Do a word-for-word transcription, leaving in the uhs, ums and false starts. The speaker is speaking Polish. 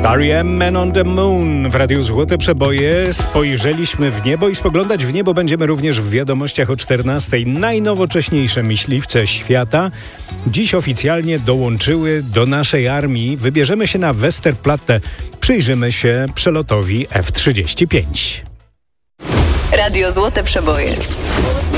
R E M Man on the Moon w Radiu Złote Przeboje. Spojrzeliśmy w niebo i spoglądać w niebo będziemy również w wiadomościach o czternastej. Najnowocześniejsze myśliwce świata dziś oficjalnie dołączyły do naszej armii. Wybierzemy się na Westerplatte. Przyjrzymy się przelotowi F trzydzieści pięć. Radio Złote Przeboje.